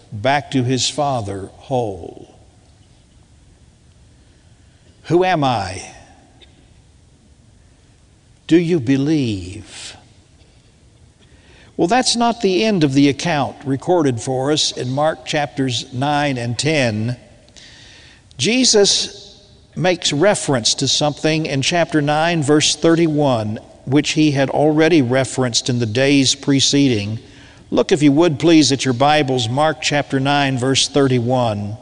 back to his Father whole. Who am I? Do you believe? Well, that's not the end of the account recorded for us in Mark chapters 9 and 10. Jesus makes reference to something in chapter 9, verse 31, which he had already referenced in the days preceding. Look, if you would please, at your Bibles, Mark chapter 9, verse 31.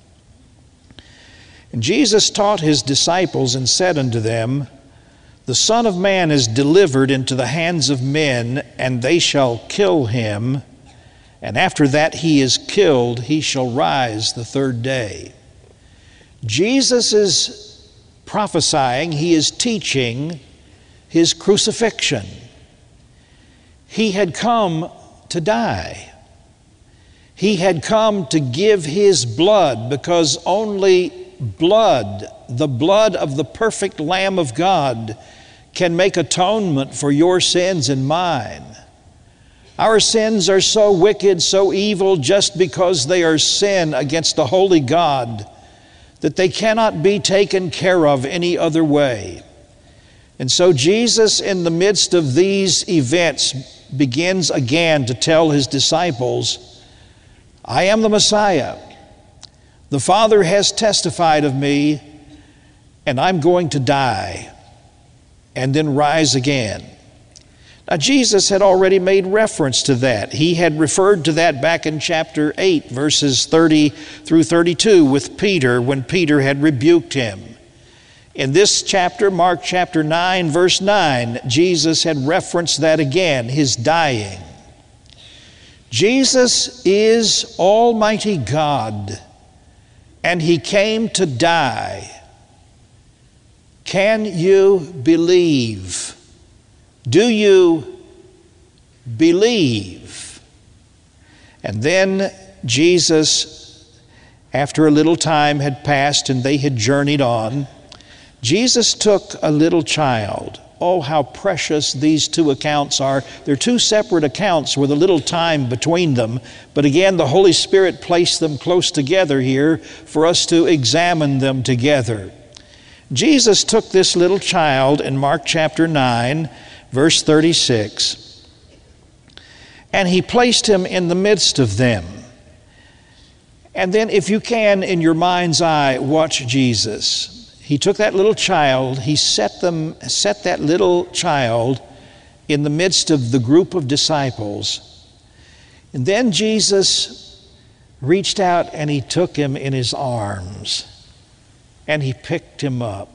And Jesus taught his disciples and said unto them, The Son of Man is delivered into the hands of men, and they shall kill him, and after that he is killed, he shall rise the third day. Jesus is prophesying, he is teaching his crucifixion. He had come to die. He had come to give his blood, because only blood, the blood of the perfect Lamb of God, can make atonement for your sins and mine. Our sins are so wicked, so evil, just because they are sin against the holy God, that they cannot be taken care of any other way. And so Jesus, in the midst of these events, begins again to tell his disciples, I am the Messiah. The Father has testified of me, and I'm going to die and then rise again. Now, Jesus had already made reference to that. He had referred to that back in chapter 8, verses 30 through 32 with Peter, when Peter had rebuked him. In this chapter, Mark chapter 9, verse 9, Jesus had referenced that again, his dying. Jesus is Almighty God, and he came to die. Can you believe? Do you believe? And then Jesus, after a little time had passed and they had journeyed on, Jesus took a little child. Oh, how precious these two accounts are. They're two separate accounts with a little time between them. But again, the Holy Spirit placed them close together here for us to examine them together. Jesus took this little child in Mark chapter 9, verse 36, and he placed him in the midst of them. And then, if you can, in your mind's eye, watch Jesus. He took that little child, he set that little child in the midst of the group of disciples. And then Jesus reached out and he took him in his arms and he picked him up.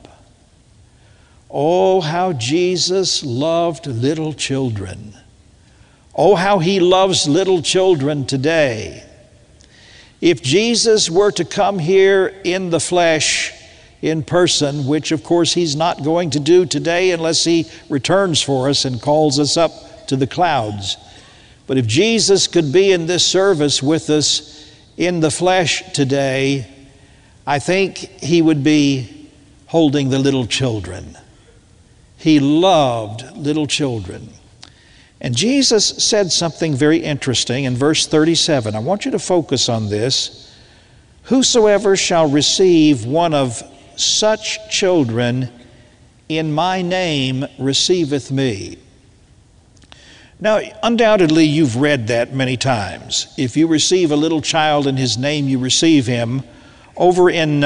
Oh, how Jesus loved little children. Oh, how he loves little children today. If Jesus were to come here in the flesh, in person, which of course he's not going to do today unless he returns for us and calls us up to the clouds. But if Jesus could be in this service with us in the flesh today, I think he would be holding the little children. He loved little children. And Jesus said something very interesting in verse 37. I want you to focus on this. Whosoever shall receive one of such children in my name receiveth me. Now, undoubtedly, you've read that many times. If you receive a little child in his name, you receive him. Over in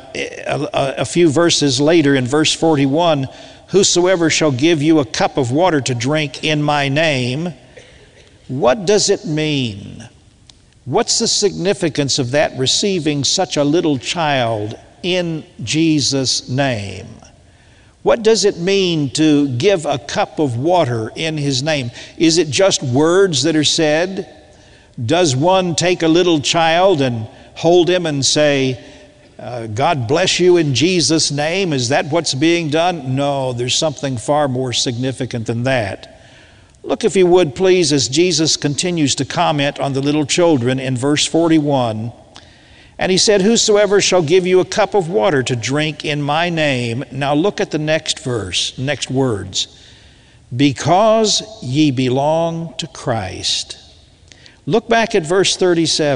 a few verses later, in verse 41, whosoever shall give you a cup of water to drink in my name. What does it mean? What's the significance of that, receiving such a little child in Jesus' name? What does it mean to give a cup of water in his name? Is it just words that are said? Does one take a little child and hold him and say, God bless you in Jesus' name? Is that what's being done? No, there's something far more significant than that. Look, if you would, please, as Jesus continues to comment on the little children in verse 41. And he said, whosoever shall give you a cup of water to drink in my name. Now look at the next verse, next words. Because ye belong to Christ. Look back at verse 37.